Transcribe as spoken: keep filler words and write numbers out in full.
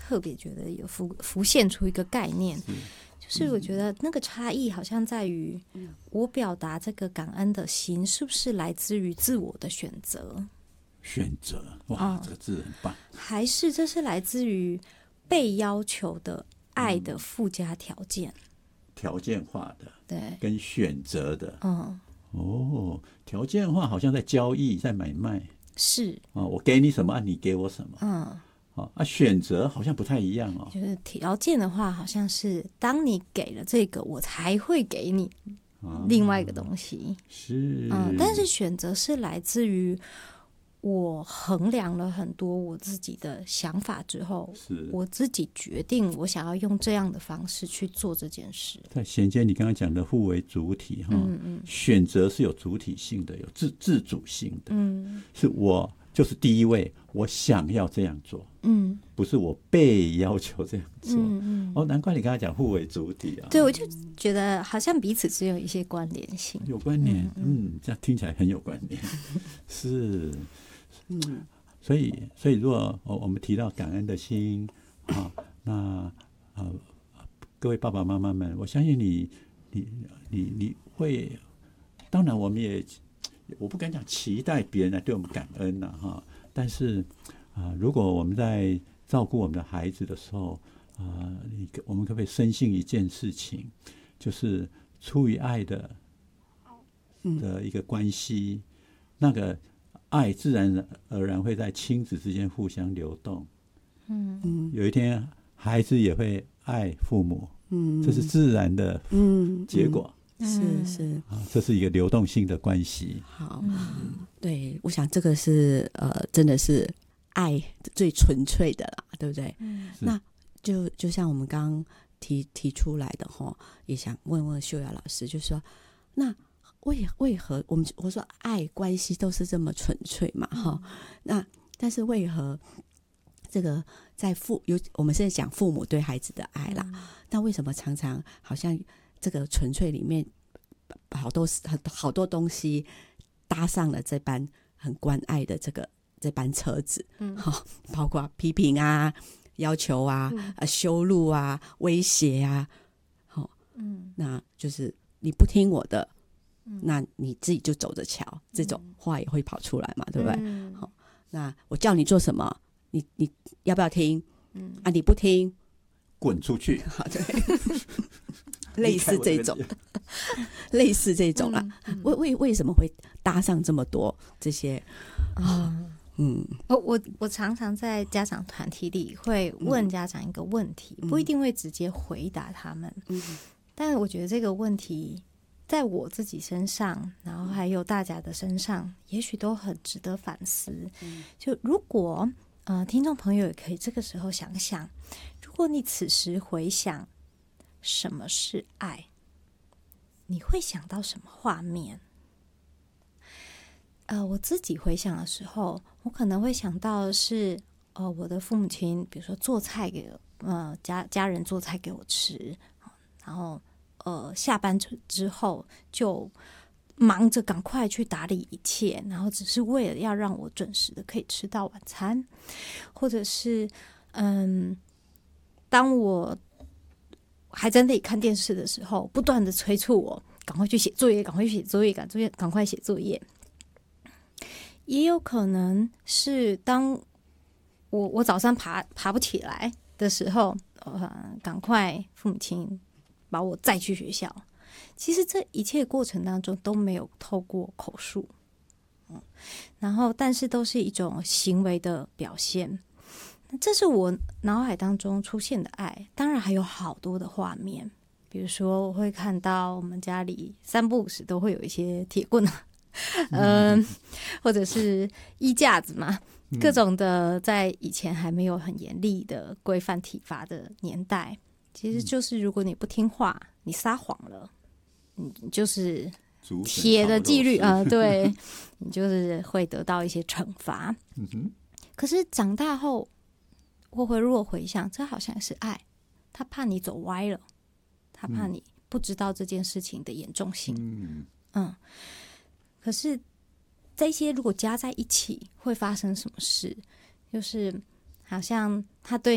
特别觉得有浮浮现出一个概念，就是我觉得那个差异好像在于，我表达这个感恩的心是不是来自于自我的选择？ 选择，哇，嗯、这个字很棒。还是这是来自于被要求的爱的附加条件，嗯、 条件化的， 对，跟选择的， 嗯， 哦，条件化好像在交易，在买卖， 是啊、哦，我给你什么，你给我什么， 嗯。 啊，选择好像不太一样哦。 就是条件的话，好像是当你给了这个，我才会给你另外一个东西。 啊、是， 嗯，但是选择是来自于我衡量了很多我自己的想法之后， 是我自己决定我想要用这样的方式去做这件事。 在衔接你刚刚讲的互为主体哈，嗯嗯，选择是有主体性的，有自自主性的，嗯，是我。就是第一位，我想要这样做，嗯，不是我被要求这样做，嗯嗯，哦，难怪你刚才讲互为主体啊， 对，我就觉得好像彼此之间有一些关联性， 有关联，嗯, 嗯，这样听起来很有关联，是，嗯，所以，所以如果我们提到感恩的心啊，那呃，各位爸爸妈妈们，我相信你，你，你，你会，当然我们也。我不敢讲期待别人来对我们感恩呐、啊、哈，但是啊、呃，如果我们在照顾我们的孩子的时候啊、呃，我们可不可以深信一件事情，就是出于爱的的一个关系，那个爱自然而然会在亲子之间互相流动。嗯嗯，有一天孩子也会爱父母，嗯，这是自然的结果。 嗯嗯是是啊，这是一个流动性的关系。 好，嗯、对，我想这个是呃，真的是爱最纯粹的啦，对不对？嗯，那就就像我们刚刚提提出来的哈，也想问问秀雅老师，就是说，那为为何我们我说爱关系都是这么纯粹嘛？哈、嗯，那但是为何这个在父有我们现在讲父母对孩子的爱啦，嗯、那为什么常常好像？这个纯粹里面好多很好多东西搭上了这班很关爱的这个这班车子，嗯，包括批评啊、要求啊、嗯、啊羞辱啊、威胁啊，好，嗯，那就是你不听我的，嗯、那你自己就走着瞧，嗯、这种话也会跑出来嘛，对不对？嗯、好，那我叫你做什么，你你要不要听？嗯啊，你不听， 滚出去。 好，对。类似这种，类似这种啦。嗯嗯、为为为什么会搭上这么多这些啊？嗯， 我我我常常在家长团体里会问家长一个问题，嗯、不一定会直接回答他们，嗯、但是我觉得这个问题在我自己身上，然后还有大家的身上，也许都很值得反思。嗯、就如果呃，听众朋友也可以这个时候想想，如果你此时回想。什么是爱？你会想到什么画面？呃，我自己回想的时候，我可能会想到的是，呃，我的父母亲，比如说做菜给呃家家人做菜给我吃，然后呃下班之后就忙着赶快去打理一切，然后只是为了要让我准时的可以吃到晚餐，或者是嗯，当我还在那里看电视的时候，不断的催促我赶快去写作业，赶快去写作业，赶作业，赶快写作业。也有可能是当我我早上爬爬不起来的时候，呃，赶快父母亲把我载去学校。其实这一切过程当中都没有透过口述，嗯，然后但是都是一种行为的表现。这是我脑海当中出现的爱，当然还有好多的画面，比如说我会看到我们家里三不五时都会有一些铁棍，嗯、呃，或者是衣架子嘛，各种的，在以前还没有很严厉的规范体罚的年代，其实就是如果你不听话，你撒谎了，你就是铁的纪律啊、呃，对，你就是会得到一些惩罚。嗯哼，可是长大后。我回如果回想，这好像是爱，他怕你走歪了，他怕你不知道这件事情的严重性。嗯, 嗯可是这些如果加在一起，会发生什么事？就是好像他对